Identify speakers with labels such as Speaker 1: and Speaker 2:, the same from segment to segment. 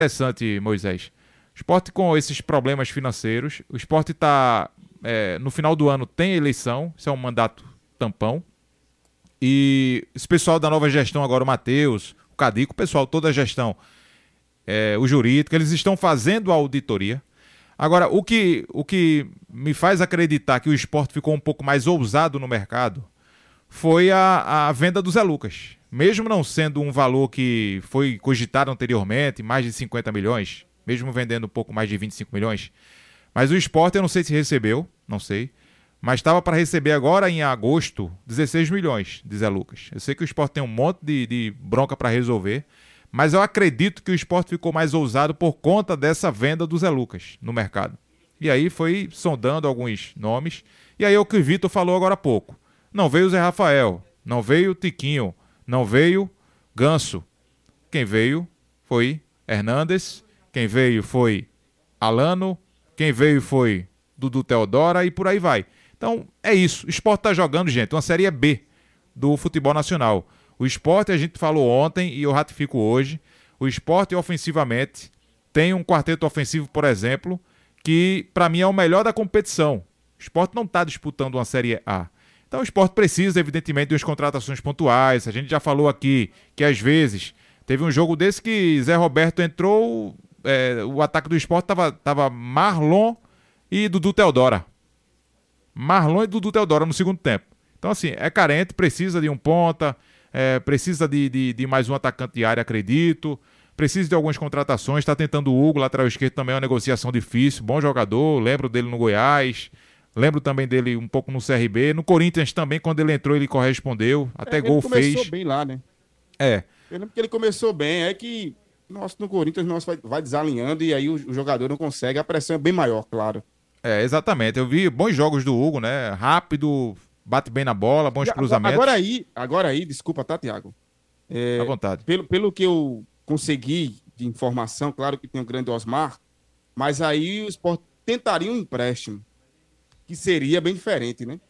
Speaker 1: Interessante, Moisés. O Sport com esses problemas financeiros, o Sport está, no final do ano tem eleição, isso é um mandato tampão, e esse pessoal da nova gestão agora, o Matheus, o Cadico, o pessoal, toda a gestão, o jurídico, eles estão fazendo a auditoria. Agora, o que me faz acreditar que o Sport ficou um pouco mais ousado no mercado foi a venda do Zé Lucas. Mesmo não sendo um valor que foi cogitado anteriormente, mais de 50 milhões, mesmo vendendo um pouco mais de 25 milhões, mas o Sport eu não sei se recebeu, não sei, mas estava para receber agora em agosto 16 milhões de Zé Lucas. Eu sei que o Sport tem um monte de bronca para resolver, mas eu acredito que o Sport ficou mais ousado por conta dessa venda do Zé Lucas no mercado. E aí foi sondando alguns nomes, e aí é o que o Vitor falou agora há pouco. Não veio o Zé Rafael, não veio o Tiquinho, não veio Ganso. Quem veio foi Hernandes, quem veio foi Alano, quem veio foi Dudu Teodora e por aí vai. Então é isso, o Sport está jogando, gente, uma Série B do futebol nacional. O Sport, a gente falou ontem e eu ratifico hoje, o Sport ofensivamente tem um quarteto ofensivo, por exemplo, que para mim é o melhor da competição. O Sport não está disputando uma Série A. Então o Sport precisa, evidentemente, de umas contratações pontuais. A gente já falou aqui que às vezes teve um jogo desse que Zé Roberto entrou, o ataque do Sport tava Marlon e Dudu Teodora. Marlon e Dudu Teodora no segundo tempo. Então assim, é carente, precisa de um ponta, precisa de mais um atacante de área, acredito. Precisa de algumas contratações, está tentando o Hugo, lateral esquerdo também é uma negociação difícil, bom jogador, lembro dele no Goiás, lembro também dele um pouco no CRB, no Corinthians também, quando ele entrou ele correspondeu, até gol fez.
Speaker 2: Ele começou bem lá, né? Eu lembro que ele começou bem, é que no Corinthians vai desalinhando e aí o jogador não consegue, a pressão é bem maior, claro.
Speaker 1: Exatamente, eu vi bons jogos do Hugo, né, rápido, bate bem na bola, bons cruzamentos.
Speaker 2: Agora aí, desculpa, tá, Thiago?
Speaker 1: À vontade.
Speaker 2: Pelo que eu consegui de informação, claro que tem o grande Osmar, mas aí o Sport tentaria um empréstimo, que seria bem diferente, né?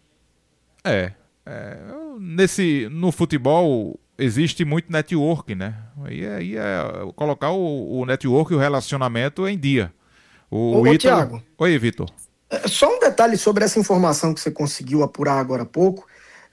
Speaker 1: No futebol existe muito network, né? Aí é colocar o network e o relacionamento em dia.
Speaker 3: Ô, Thiago.
Speaker 1: Oi, Vitor.
Speaker 3: Só um detalhe sobre essa informação que você conseguiu apurar agora há pouco.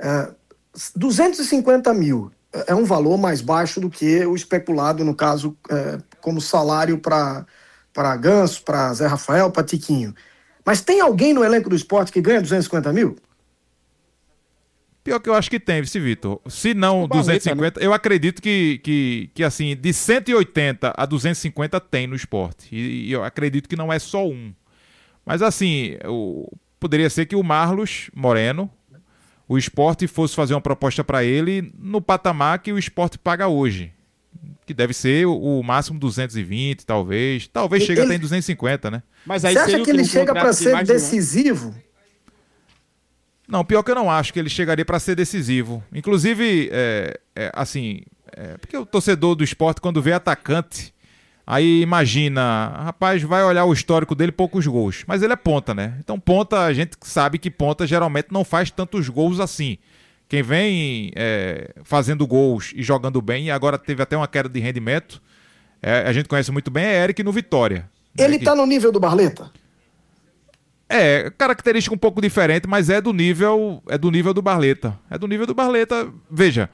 Speaker 3: 250 mil é um valor mais baixo do que o especulado, no caso, como salário para Ganso, para Zé Rafael, para Tiquinho. Mas tem alguém no elenco do Sport que ganha 250 mil?
Speaker 1: Pior que eu acho que tem, Vitor. Se não 250, né? Eu acredito que assim, de 180 a 250 tem no Sport. E eu acredito que não é só um. Mas assim, poderia ser que o Marlos Moreno, o Sport fosse fazer uma proposta para ele no patamar que o Sport paga hoje. Que deve ser o máximo 220, talvez. Talvez chegue até em 250, né?
Speaker 3: Mas aí você acha que ele chega para ser decisivo?
Speaker 1: Não, pior que eu não acho que ele chegaria para ser decisivo. Inclusive, porque o torcedor do Sport, quando vê atacante, aí imagina, rapaz, vai olhar o histórico dele, poucos gols. Mas ele é ponta, né? Então ponta, a gente sabe que ponta geralmente não faz tantos gols assim. Quem vem fazendo gols e jogando bem, e agora teve até uma queda de rendimento, a gente conhece muito bem, é Eric no Vitória.
Speaker 3: Ele tá no nível do Barleta?
Speaker 1: Característica um pouco diferente, mas é do nível do Barleta. É do nível do Barleta. Veja,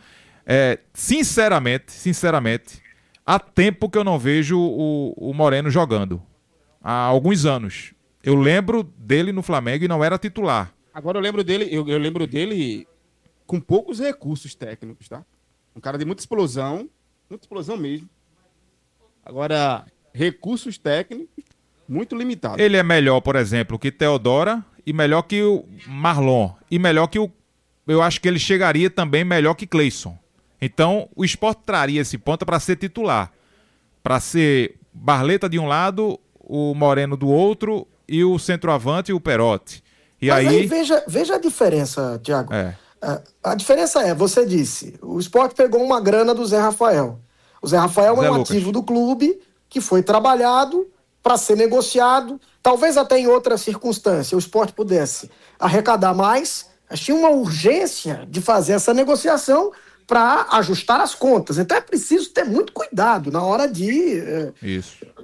Speaker 1: sinceramente, há tempo que eu não vejo o Moreno jogando. Há alguns anos. Eu lembro dele no Flamengo e não era titular.
Speaker 2: Agora eu lembro dele com poucos recursos técnicos, tá? Um cara de muita explosão mesmo. Agora, recursos técnicos muito limitados.
Speaker 1: Ele é melhor, por exemplo, que Teodora e melhor que o Marlon. E melhor que eu acho que ele chegaria também melhor que Cleison. Então, o Sport traria esse ponto para ser titular. Para ser Barleta de um lado, o Moreno do outro e o centroavante e o Perotti.
Speaker 3: Mas aí veja a diferença, Thiago. A diferença você disse, o Sport pegou uma grana do Zé Rafael. O Zé Rafael é um ativo do clube que foi trabalhado para ser negociado, talvez até em outra circunstância o Sport pudesse arrecadar mais, mas tinha uma urgência de fazer essa negociação para ajustar as contas. Então é preciso ter muito cuidado na hora de